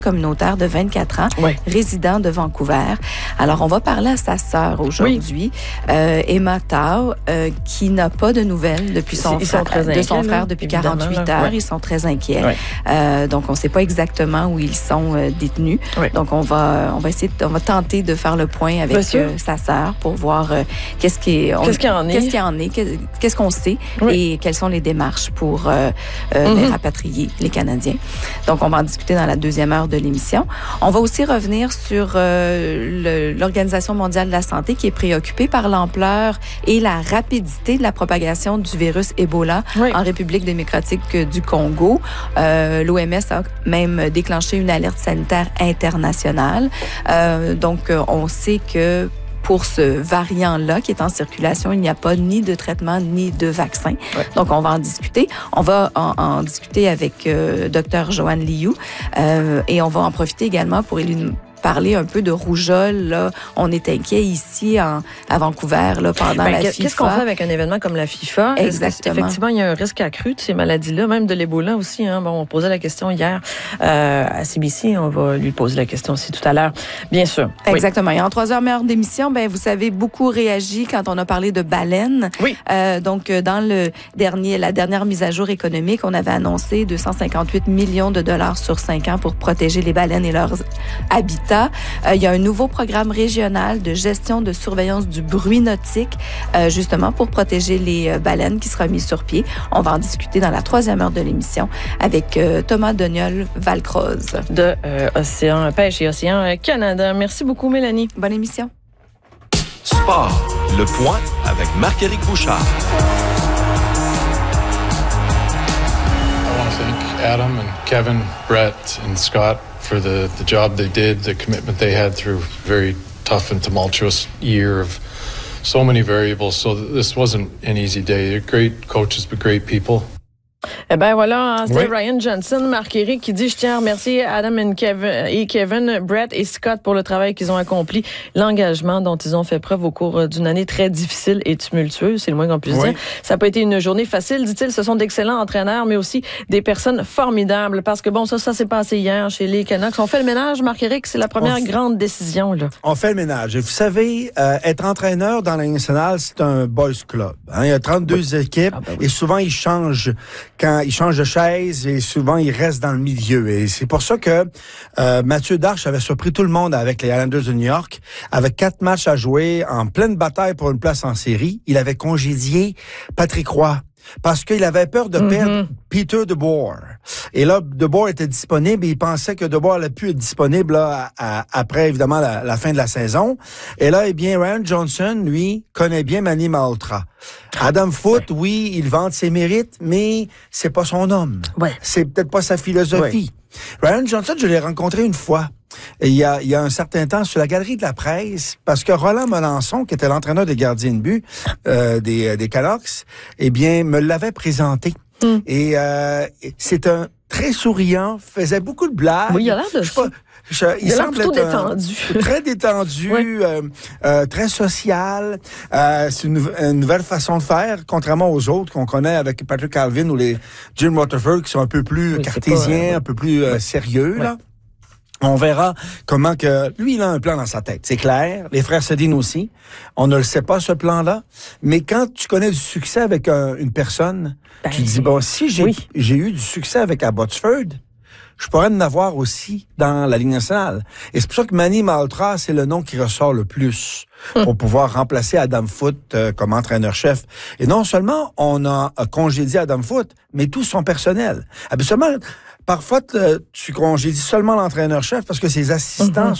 communautaire de 24 ans, résident de Vancouver. Alors, on va parler à sa sœur aujourd'hui, Emma Tao, qui n'a pas de nouvelles depuis son frère depuis 48 heures. Ils sont très inquiets. Donc, on ne sait pas exactement où ils sont détenus. Donc, on va tenter de faire le point avec sa sœur pour voir qu'est-ce qu'il y en est, qu'est-ce qu'on sait et quelles sont les démarches pour les rapatrier, les Canadiens. Donc, on va en discuter dans la deuxième heure de l'émission. On va aussi revenir sur l'Organisation mondiale de la santé qui est préoccupée par l'ampleur et la rapidité de la propagation du virus Ebola en République démocratique du Congo. L'OMS a même déclenché une alerte sanitaire internationale. Donc, on sait que pour ce variant-là qui est en circulation, il n'y a pas ni de traitement ni de vaccin. Donc, on va en discuter. On va en discuter avec Dr. Joanne Liu et on va en profiter également pour parler un peu de rougeole. Là. On est inquiet ici à Vancouver là, pendant la FIFA. Qu'est-ce qu'on fait avec un événement comme la FIFA? Exactement. Effectivement, il y a un risque accru de ces maladies-là, même de l'Ebola aussi. Hein. Bon, on posait la question hier à CBC. On va lui poser la question aussi tout à l'heure, bien sûr. Exactement. Et en 3 heures meilleure d'émission, vous savez, beaucoup réagi quand on a parlé de baleines. Donc, dans la dernière mise à jour économique, on avait annoncé 258 millions de dollars sur 5 ans pour protéger les baleines et leurs habitats. Il y a un nouveau programme régional de gestion de surveillance du bruit nautique, justement pour protéger les baleines qui sera mis sur pied. On va en discuter dans la 3e heure de l'émission avec Thomas Doniol-Valcroze. De Océan Pêche et Océan Canada. Merci beaucoup, Mélanie. Bonne émission. Sport, le point avec Marc-Éric Bouchard. I want to thank Adam and Kevin, Brett and Scott for the job they did, the commitment they had through a very tough and tumultuous year of so many variables. So this wasn't an easy day. They're great coaches, but great people. Eh bien voilà, c'est Ryan Johnson, Marc-Éric, qui dit « Je tiens à remercier Adam et Kevin, Brett et Scott pour le travail qu'ils ont accompli, l'engagement dont ils ont fait preuve au cours d'une année très difficile et tumultueuse, c'est le moins qu'on puisse dire. Ça n'a pas été une journée facile, dit-il. Ce sont d'excellents entraîneurs, mais aussi des personnes formidables. Parce que bon, ça s'est passé hier chez les Canucks. On fait le ménage, Marc-Éric, c'est la première grande décision. Là. On fait le ménage. Et vous savez, être entraîneur dans la Ligue nationale, c'est un boys club. Hein? Il y a 32 équipes et souvent ils changent de chaise et souvent ils restent dans le milieu. Et c'est pour ça que Mathieu Darche avait surpris tout le monde avec les Islanders de New York. Avec 4 matchs à jouer, en pleine bataille pour une place en série, il avait congédié Patrick Roy parce qu'il avait peur de perdre Peter DeBoer. Et là, DeBoer était disponible et il pensait que DeBoer allait plus être disponible là, après, évidemment, la fin de la saison. Et là, eh bien, Ryan Johnson, lui, connaît bien Manny Malhotra. Adam Foote, oui, il vante ses mérites, mais c'est pas son homme. C'est peut-être pas sa philosophie. Ryan Johnson, je l'ai rencontré une fois. Il y a un certain temps sur la galerie de la presse, parce que Roland Melançon, qui était l'entraîneur des gardiens de but des Canucks, eh bien, me l'avait présenté. Et c'est un très souriant, faisait beaucoup de blagues. Oui, il a l'air de ça. Il semble plutôt être détendu. Très détendu, très social. C'est une nouvelle façon de faire, contrairement aux autres qu'on connaît avec Patrick Calvin ou les Jim Rutherford, qui sont un peu plus cartésiens, un peu plus sérieux, là. On verra comment que... Lui, il a un plan dans sa tête, c'est clair. Les frères Sedin aussi. On ne le sait pas, ce plan-là. Mais quand tu connais du succès avec une personne, tu te dis, bon, si j'ai eu du succès avec Abbotsford, je pourrais en avoir aussi dans la Ligue nationale. Et c'est pour ça que Manny Malhotra, c'est le nom qui ressort le plus pour pouvoir remplacer Adam Foote comme entraîneur-chef. Et non seulement on a congédié Adam Foote, mais tout son personnel. Habituellement, parfois, tu congédies seulement l'entraîneur-chef parce que ses assistants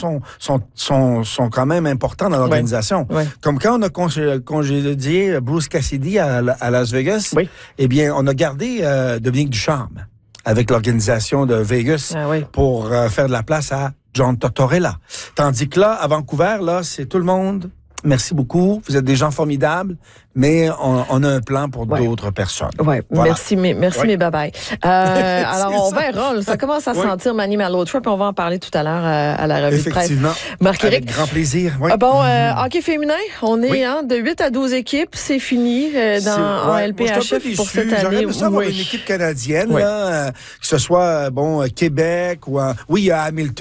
sont quand même importants dans l'organisation. Comme quand on a congédié Bruce Cassidy à Las Vegas, eh bien, on a gardé Dominique Ducharme avec l'organisation de Vegas pour faire de la place à John Tortorella. Tandis que là, à Vancouver, là, c'est tout le monde Merci beaucoup. Vous êtes des gens formidables, mais on a un plan pour d'autres personnes. Ouais. Voilà. Merci, mais bye-bye. Alors, on verra. Ça commence à sentir Manny Malhotra, puis on va en parler tout à l'heure à la revue de presse. Effectivement. Marc-Éric. Avec grand plaisir. Oui. Hockey féminin, on est de 8 à 12 équipes. C'est fini en LPHF pour cette année. J'aurais aimé ça avoir une équipe canadienne, là, que ce soit Québec ou... il y a Hamilton.